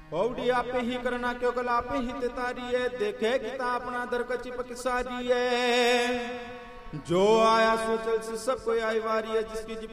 पौड़ी आपे ही करना क्यों कल आपे ही तेतारी है देखे किता अपना दर का चिपक सारी है जो आया सो चल से सब कोई आई वारी है जिसकी